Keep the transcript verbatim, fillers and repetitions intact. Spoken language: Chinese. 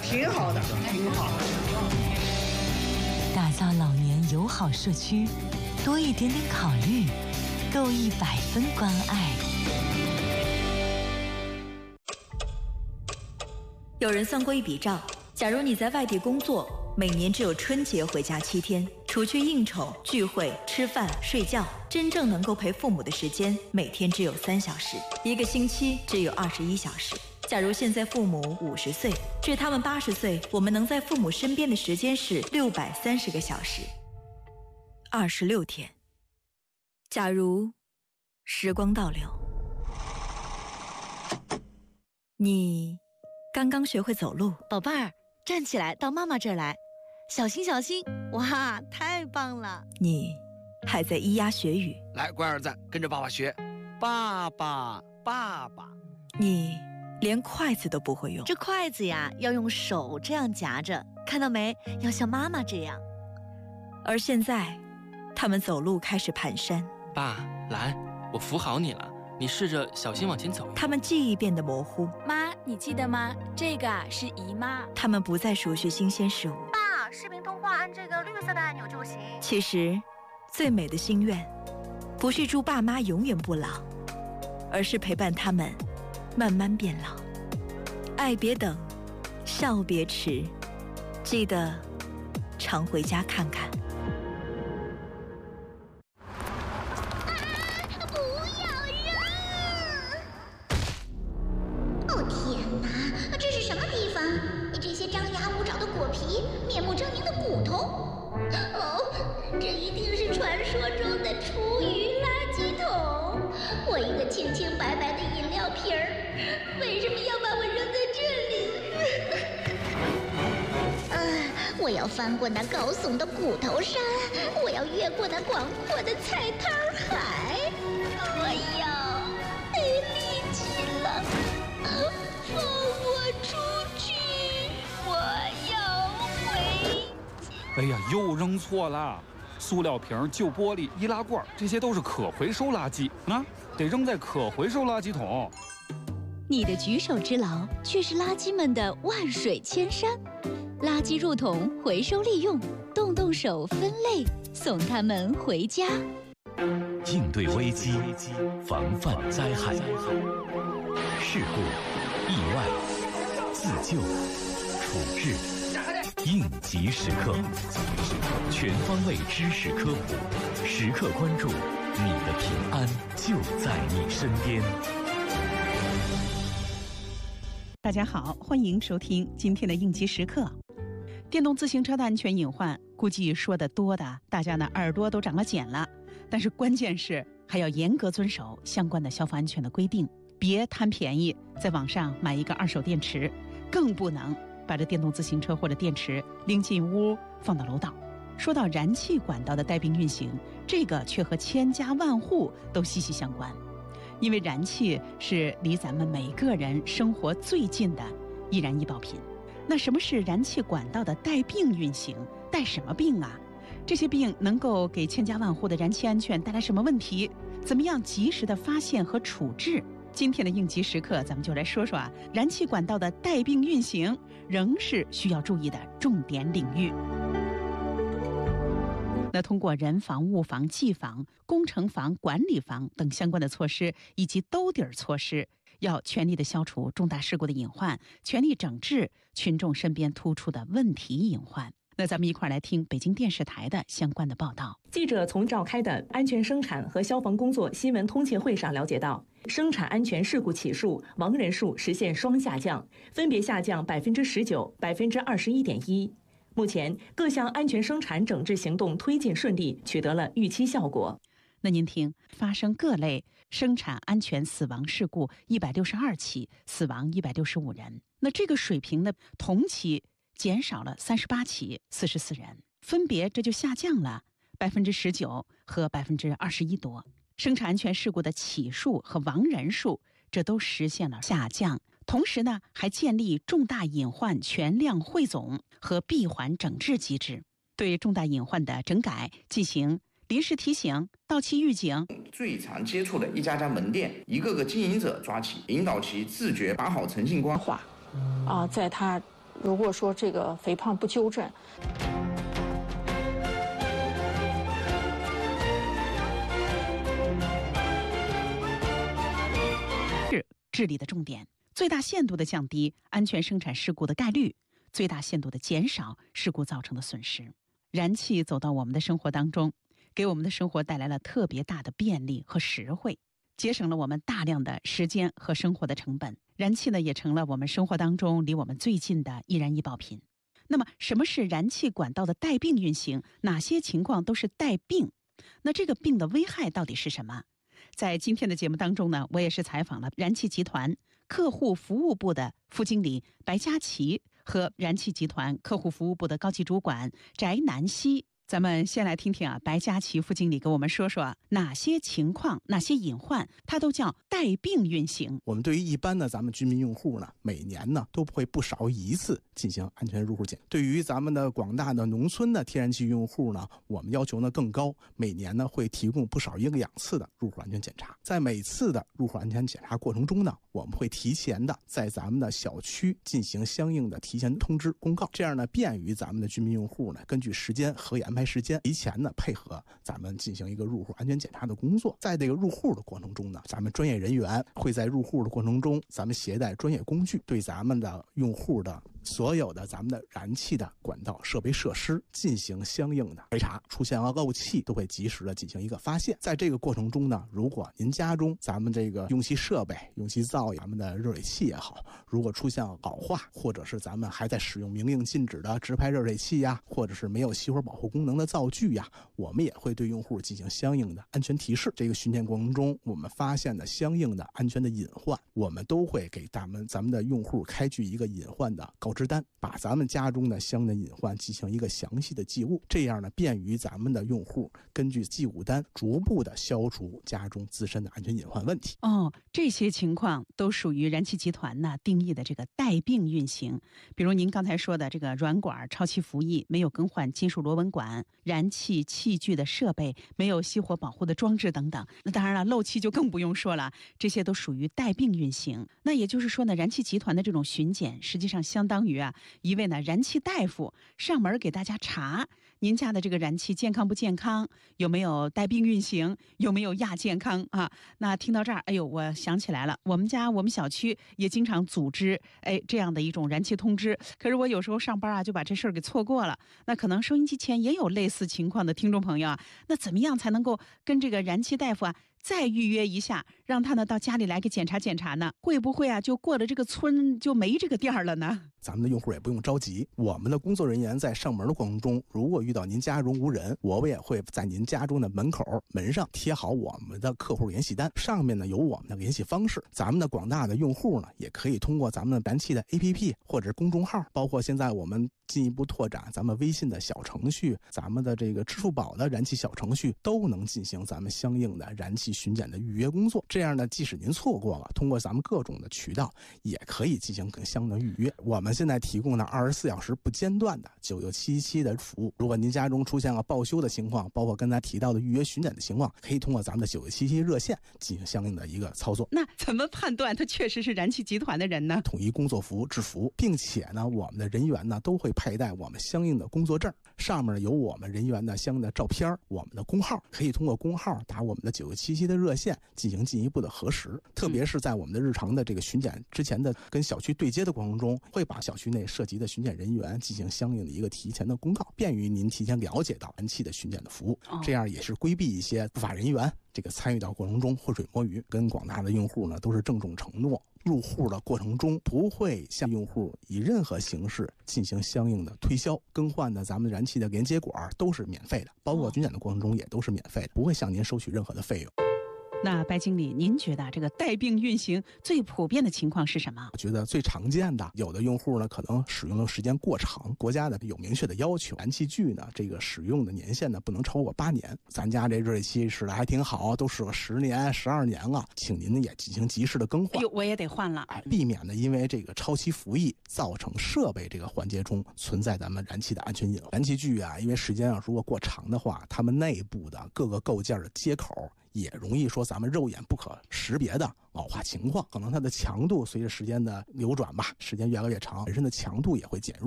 挺好的，挺好。 打造老年友好社区，多一点点考虑，够一百分关爱。 有人算过一笔账，假如你在外地工作，每年只有春节回家七天，除去应酬、聚会、吃饭、睡觉，真正能够陪父母的时间每天只有三小时，一个星期只有二十一小时。假如现在父母五十岁，至他们八十岁，我们能在父母身边的时间是六百三十个小时，二十六天。假如时光倒流，你刚刚学会走路， 宝贝儿，站起来，到妈妈这儿来，小心小心！哇，太棒了！ 你还在咿呀学语， 来，乖儿子，跟着爸爸学，爸爸，爸爸。 你连筷子都不会用， 这筷子呀，要用手这样夹着，看到没？要像妈妈这样。 而现在，他们走路开始蹒跚。 爸，来，我扶好你了，你试着小心往前走。 他们记忆变得模糊。 妈，你记得吗？这个啊是姨妈。 他们不再熟悉新鲜事物。 爸，视频通话按这个绿色的按钮就行。 其实，最美的心愿，不是祝爸妈永远不老，而是陪伴他们慢慢变老。爱别等，笑别迟，记得常回家看看。 面目狰狞的骨头，哦，这一定是传说中的厨余垃圾桶。我一个清清白白的饮料瓶儿，为什么要把我扔在这里？啊！我要翻过那高耸的骨头山，我要越过那广阔的菜摊海，我要没力气了，放我出去！我要回家。 哎呀，又扔错了！塑料瓶、旧玻璃、易拉罐，这些都是可回收垃圾啊，得扔在可回收垃圾桶。 你的举手之劳，却是垃圾们的万水千山。垃圾入桶，回收利用，动动手分类，送他们回家。 应对危机，防范灾害，事故、意外、自救、处置，应急时刻，全方位知识科普，时刻关注你的平安就在你身边。 大家好，欢迎收听今天的应急时刻。电动自行车的安全隐患，估计说得多的，大家呢耳朵都长了茧了。但是关键是还要严格遵守相关的消防安全的规定，别贪便宜，在网上买一个二手电池，更不能把这电动自行车或者电池拎进屋放到楼道。说到燃气管道的带病运行，这个却和千家万户都息息相关，因为燃气是离咱们每个人生活最近的易燃易爆品。那什么是燃气管道的带病运行？带什么病啊？这些病能够给千家万户的燃气安全带来什么问题？怎么样及时的发现和处置？今天的应急时刻，咱们就来说说啊，燃气管道的带病运行仍是需要注意的重点领域。那通过人防、物防、技防、工程防、管理防等相关的措施，以及兜底儿措施，要全力的消除重大事故的隐患，全力整治群众身边突出的问题隐患。那咱们一块儿来听北京电视台的相关的报道。 记者从召开的安全生产和消防工作新闻通气会上了解到，生产安全事故起数、亡人数实现双下降，分别下降百分之十九、百分之二十一点一。目前各项安全生产整治行动推进顺利，取得了预期效果。 那您听，发生各类生产安全死亡事故一百六十二起，死亡一百六十五人。那这个水平呢，同期减少了三十八起，四十四人，分别这就下降了百分之十九和百分之二十一多。生产安全事故的起数和亡人数，这都实现了下降。同时呢，还建立重大隐患全量汇总和闭环整治机制，对重大隐患的整改进行临时提醒、到期预警。 最常接触的一家家门店，一个个经营者抓起，引导其自觉把好诚信关。 啊，在他如果说这个肥胖不纠正， 是治理的重点，最大限度的降低安全生产事故的概率，最大限度的减少事故造成的损失。燃气走到我们的生活当中，给我们的生活带来了特别大的便利和实惠，节省了我们大量的时间和生活的成本。燃气呢，也成了我们生活当中离我们最近的易燃易爆品。那么什么是燃气管道的带病运行？哪些情况都是带病？那这个病的危害到底是什么？在今天的节目当中呢，我也是采访了燃气集团客户服务部的副经理白佳琪和燃气集团客户服务部的高级主管翟南希。咱们先来听听啊，白佳琪副经理给我们说说哪些情况、哪些隐患，它都叫带病运行。 我们对于一般的咱们居民用户呢，每年呢都会不少一次进行安全入户检。对于咱们的广大的农村的天然气用户呢，我们要求呢更高，每年呢会提供不少一个两次的入户安全检查。在每次的入户安全检查过程中呢，我们会提前的在咱们的小区进行相应的提前通知公告，这样呢便于咱们的居民用户呢根据时间核安排时间，提前呢配合咱们进行一个入户安全检查的工作。在这个入户的过程中呢，咱们专业人员会在入户的过程中，咱们携带专业工具，对咱们的用户的所有的咱们的燃气的管道设备设施进行相应的排查，出现了漏气都会及时的进行一个发现。在这个过程中呢，如果您家中咱们这个用气设备、用气灶、咱们的热水器也好，如果出现了老化，或者是咱们还在使用明令禁止的直排热水器呀，或者是没有熄火保护功能的灶具呀，我们也会对用户进行相应的安全提示。这个巡检过程中，我们发现的相应的安全的隐患，我们都会给咱们咱们的用户开具一个隐患的告知单，把咱们家中的相应的隐患进行一个详细的记录，这样呢便于咱们的用户根据记录单逐步的消除家中自身的安全隐患问题。 哦，这些情况都属于燃气集团呢定义的这个带病运行。比如您刚才说的这个软管超期服役，没有更换金属螺纹管，燃气器具的设备没有熄火保护的装置等等。那当然了，漏气就更不用说了，这些都属于带病运行。那也就是说呢，燃气集团的这种巡检实际上相当于啊一位呢燃气大夫上门给大家查您家的这个燃气健康不健康，有没有带病运行，有没有亚健康啊。那听到这儿，哎呦，我想起来了，我们家我们小区也经常组织哎这样的一种燃气通知，可是我有时候上班啊就把这事儿给错过了。那可能收音机前也有类似情况的听众朋友啊，那怎么样才能够跟这个燃气大夫啊再预约一下，让他呢到家里来给检查检查呢？会不会啊就过了这个村就没这个店了呢？ 咱们的用户也不用着急，我们的工作人员在上门的过程中，如果遇到您家中无人，我们也会在您家中的门口门上贴好我们的客户联系单，上面呢有我们的联系方式。咱们的广大的用户呢，也可以通过咱们的燃气的 A P P 或者公众号，包括现在我们进一步拓展咱们微信的小程序，咱们的这个支付宝的燃气小程序，都能进行咱们相应的燃气巡检的预约工作。这样呢，即使您错过了，通过咱们各种的渠道也可以进行更相应的预约。我们现在提供了二十四小时不间断的九九七七的服务。如果您家中出现了报修的情况，包括刚才提到的预约巡检的情况，可以通过咱们的九九七七热线进行相应的一个操作。 那怎么判断他确实是燃气集团的人呢？ 统一工作服制服，并且呢，我们的人员呢都会佩戴我们相应的工作证，上面有我们人员的相应的照片，我们的工号，可以通过工号打我们的九九七七的热线进行进一步的核实。特别是在我们的日常的这个巡检之前的跟小区对接的过程中，会把小区内涉及的巡检人员进行相应的一个提前的公告，便于您提前了解到燃气的巡检的服务，这样也是规避一些不法人员这个参与到过程中浑水摸鱼。跟广大的用户呢都是郑重承诺，入户的过程中不会向用户以任何形式进行相应的推销，更换的咱们燃气的连接管都是免费的，包括巡检的过程中也都是免费的，不会向您收取任何的费用。 那白经理，您觉得这个带病运行最普遍的情况是什么？ 我觉得最常见的，有的用户呢可能使用的时间过长，国家的有明确的要求，燃气具呢这个使用的年限呢不能超过八年。咱家这热水器使的还挺好，都使了十年、十二年了，请您也进行及时的更换。 哎呦，我也得换了， 哎，避免呢因为这个超期服役造成设备这个环节中存在咱们燃气的安全隐患。燃气具啊，因为时间啊如果过长的话，它们内部的各个构件的接口也容易说咱们肉眼不可识别的老化情况，可能它的强度随着时间的流转吧，时间越来越长，本身的强度也会减弱。